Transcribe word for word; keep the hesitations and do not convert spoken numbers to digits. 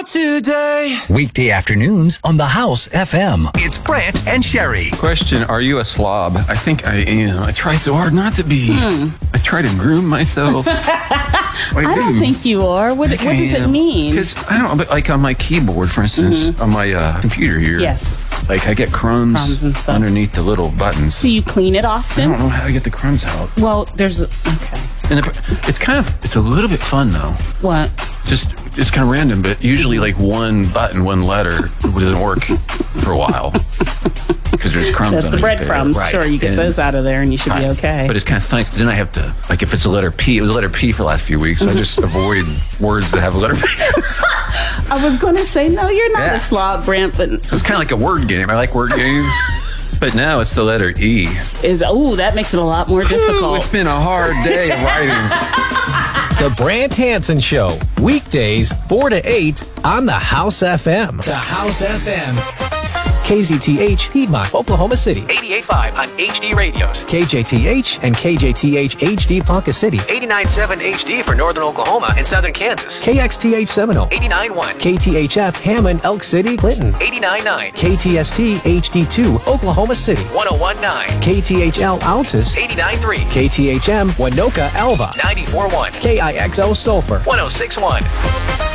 not today. Weekday afternoons on the House F M. It's Brant and Sherry. Question, are you a slob? I think I am. I try so hard not to be. Hmm. I try to groom myself. I, I don't think you are. What, what does it mean? Because, I don't know, but like on my keyboard, for instance, mm-hmm. on my uh, computer here. Yes. Like I get crumbs, crumbs and stuff underneath the little buttons. Do you clean it often? I don't know how to get the crumbs out. Well, there's a, okay. And the, it's kind of, it's a little bit fun though. What? Just, it's kind of random, but usually like one button, one letter doesn't work for a while. Because there's crumbs. That's the breadcrumbs. Right. Sure, you get and, those out of there and you should right. be okay. But it's kind of funny because then I have to, like if it's a letter P, it was a letter P for the last few weeks, so I just avoid words that have a letter P. I was going to say, no, you're not yeah. a slob, Brent, but... It's kind of like a word game. I like word games. But now it's the letter E. Is Oh, that makes it a lot more difficult. Ooh, it's been a hard day of writing. The Brant Hansen Show, weekdays four to eight on the House F M. The House F M. K Z T H, Piedmont, Oklahoma City. eighty-eight point five on H D Radios. K J T H and K J T H H D Ponca City. eighty-nine point seven H D for northern Oklahoma and southern Kansas. K X T H Seminole. eighty-nine point one. K T H F, Hammond, Elk City, Clinton. eighty-nine point nine. K T S T H D two, Oklahoma City. one oh one point nine. K T H L, Altus. eighty-nine point three. K T H M, Winoka, Alva. ninety-four point one. K I X O, Sulphur. one oh six point one.